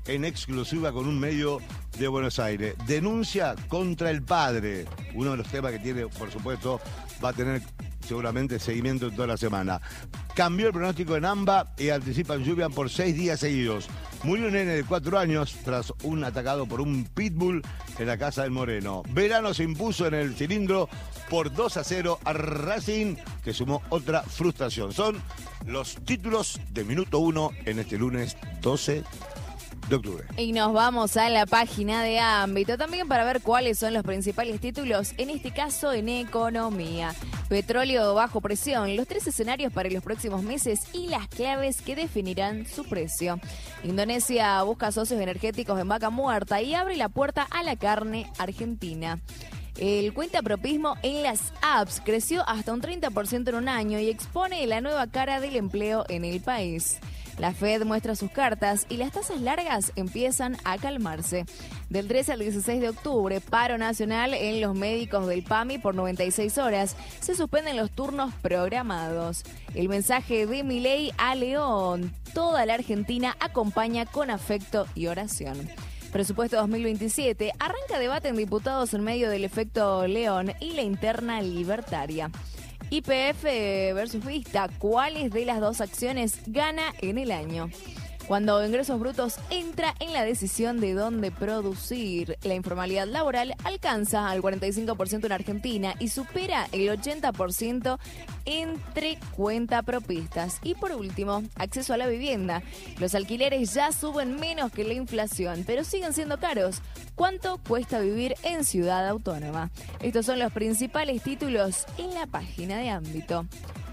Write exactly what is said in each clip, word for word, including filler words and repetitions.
en exclusiva con un medio de Buenos Aires. Denuncia contra el padre. Uno de los temas que tiene, por supuesto, va a tener seguramente seguimiento en toda la semana. Cambió el pronóstico en AMBA y anticipan lluvia por seis días seguidos. Murió un nene de cuatro años tras un atacado por un pitbull en la casa del Moreno. Verano se impuso en el cilindro por dos a cero a Racing, que sumó otra frustración. Son los títulos de Minuto uno en este lunes doce de octubre. Y nos vamos a la página de Ámbito también para ver cuáles son los principales títulos, en este caso en economía. Petróleo bajo presión, los tres escenarios para los próximos meses y las claves que definirán su precio. Indonesia busca socios energéticos en Vaca Muerta y abre la puerta a la carne argentina. El cuentapropismo en las apps creció hasta un treinta por ciento en un año y expone la nueva cara del empleo en el país. La Fed muestra sus cartas y las tasas largas empiezan a calmarse. Del trece al dieciséis de octubre, paro nacional en los médicos del PAMI por noventa y seis horas. Se suspenden los turnos programados. El mensaje de Milei a León. Toda la Argentina acompaña con afecto y oración. Presupuesto dos mil veintisiete. Arranca debate en diputados en medio del efecto León y la interna libertaria. Y P F versus Vista, ¿cuáles de las dos acciones gana en el año? Cuando Ingresos Brutos entra en la decisión de dónde producir, la informalidad laboral alcanza al cuarenta y cinco por ciento en Argentina y supera el ochenta por ciento entre cuentapropistas. Y por último, acceso a la vivienda. Los alquileres ya suben menos que la inflación, pero siguen siendo caros. ¿Cuánto cuesta vivir en Ciudad Autónoma? Estos son los principales títulos en la página de Ámbito.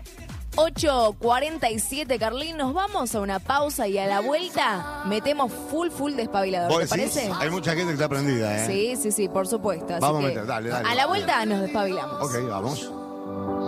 ocho cuarenta y siete, Carlín, nos vamos a una pausa y a la vuelta metemos full, full despabilador, ¿te parece? Hay mucha gente que está prendida, ¿eh? Sí, sí, sí, por supuesto. Así vamos a que meter, dale, dale. A la vuelta nos despabilamos. Ok, vamos.